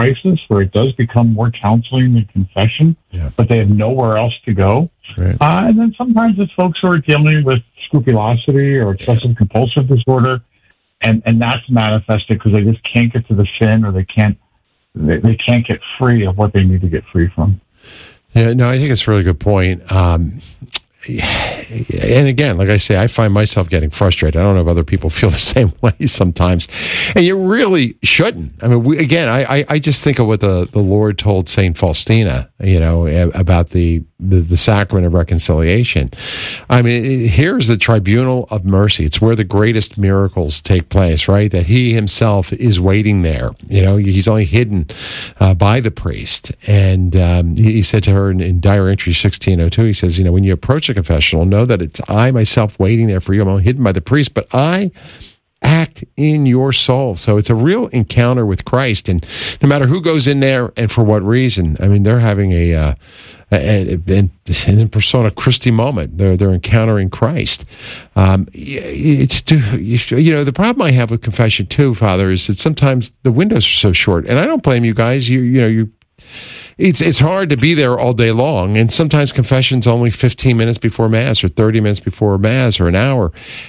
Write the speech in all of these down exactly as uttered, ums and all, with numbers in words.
crisis where it does become more counseling than confession, yeah. but they have nowhere else to go. Right. Uh, and then sometimes it's folks who are dealing with scrupulosity or excessive yeah. compulsive disorder, and, and that's manifested because they just can't get to the sin, or they can't they, they can't get free of what they need to get free from. Yeah, no, I think it's a really good point. Um, and again, like I say, I find myself getting frustrated. I don't know if other people feel the same way sometimes. And you really shouldn't. I mean, we, again, I, I, I just think of what the, the Lord told Saint Faustina, you know, about the, the, the sacrament of reconciliation. I mean, here's the tribunal of mercy. It's where the greatest miracles take place, right? That he himself is waiting there. You know, he's only hidden uh, by the priest. And um, he, he said to her in, in Diary Entry sixteen oh two, he says, you know, when you approach a confessional, know that it's I myself waiting there for you. I'm only hidden by the priest, but I act in your soul. So it's a real encounter with Christ. And no matter who goes in there and for what reason, I mean, they're having a, uh, a, a, an in persona Christi moment. They're, they're encountering Christ. Um, it's, you know, the problem I have with confession too, Father, is that sometimes the windows are so short. And I don't blame you guys. You, you know, you, It's it's hard to be there all day long, and sometimes confession's only fifteen minutes before Mass or thirty minutes before Mass or an hour.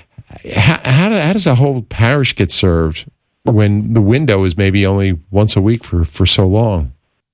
How, how, do, how does a whole parish get served when the window is maybe only once a week for, for so long?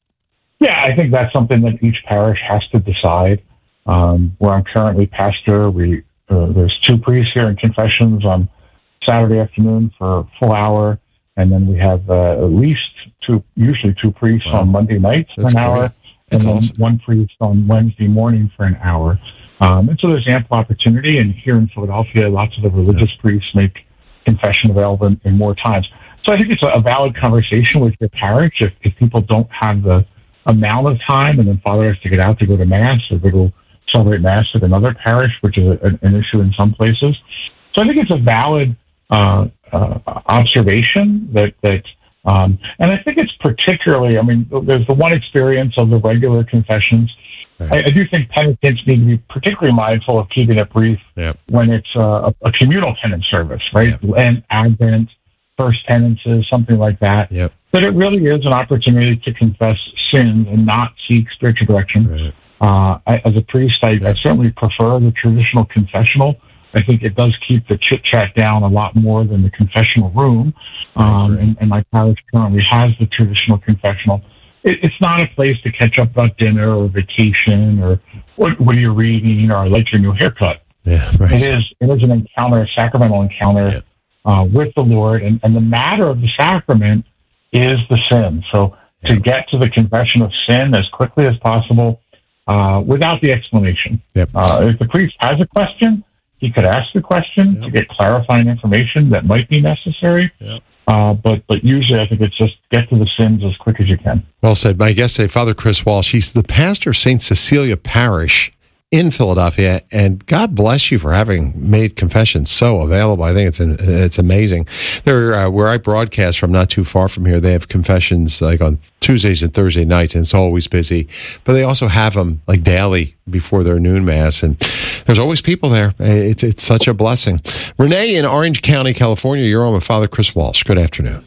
Yeah, I think that's something that each parish has to decide. Um, where I'm currently pastor, we uh, there's two priests here in confessions on Saturday afternoon for a full hour, and then we have uh, at least two, usually two priests wow. on Monday nights for That's an great. hour, That's and then awesome. one priest on Wednesday morning for an hour. Um, and so there's ample opportunity. And here in Philadelphia, lots of the religious yeah. priests make confession available in, in more times. So I think it's a, a valid conversation with your parish. If, if people don't have the amount of time, and then Father has to get out to go to Mass or to go celebrate Mass at another parish, which is a, an issue in some places. So I think it's a valid uh, uh, observation that that. Um, and I think it's particularly, I mean, there's the one experience of the regular confessions. Right. I, I do think penitents need to be particularly mindful of keeping it brief yep. when it's uh, a, a communal penance service, right? Yep. And Advent, first penances, something like that. Yep. But it really is an opportunity to confess sins and not seek spiritual direction. Right. Uh, I, as a priest, I, yep. I certainly prefer the traditional confessional. I think it does keep the chit-chat down a lot more than the confessional room. Um, and, and my parish currently has the traditional confessional. It, it's not a place to catch up about dinner or vacation or what, what are you reading or I like your new haircut. Yeah, right. It is it is an encounter, a sacramental encounter yeah. uh, with the Lord. And, and the matter of the sacrament is the sin. So yeah. to get to the confession of sin as quickly as possible uh, without the explanation. Yep. Uh, if the priest has a question, he could ask the question yep. to get clarifying information that might be necessary. Yep. Uh, but but usually I think it's just get to the sins as quick as you can. Well said. My guest today, Father Chris Walsh. He's the pastor of Saint Cecilia Parish in Philadelphia, and God bless you for having made confession so available. I think it's an, it's amazing. There, uh, where I broadcast from, not too far from here, they have confessions like on Tuesdays and Thursday nights, and it's always busy. But they also have them like daily before their noon mass, and there's always people there. It's it's such a blessing. Renee in Orange County, California, you're on with Father Chris Walsh. Good afternoon.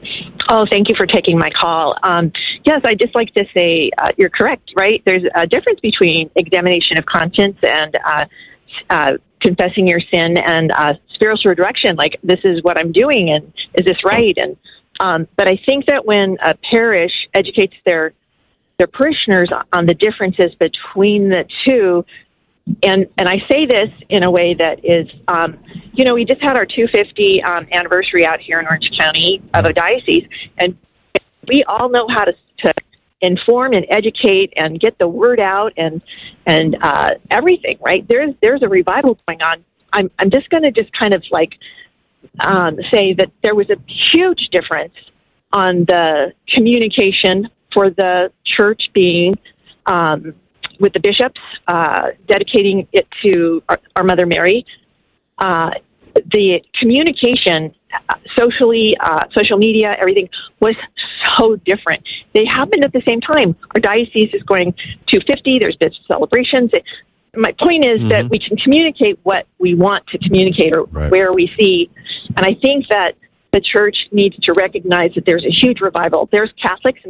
Oh, thank you for taking my call. Um, yes, I'd just like to say uh, you're correct, right? There's a difference between examination of conscience and uh, uh, confessing your sin and uh, spiritual direction, like this is what I'm doing and is this right? And um, but I think that when a parish educates their their parishioners on the differences between the two, And and I say this in a way that is, um, you know, we just had our two hundred fiftieth um, anniversary out here in Orange County of a diocese, and we all know how to, to inform and educate and get the word out and and uh, everything, right? There's there's a revival going on. I'm I'm just going to just kind of like um, say that there was a huge difference on the communication for the church being. Um, with the bishops, uh, dedicating it to our, our Mother Mary. Uh, the communication, uh, socially, uh, social media, everything was so different. They happened at the same time. Our diocese is going to fifty, there's bishop celebrations. It, my point is mm-hmm. that we can communicate what we want to communicate or right. where we see. And I think that the church needs to recognize that there's a huge revival. There's Catholics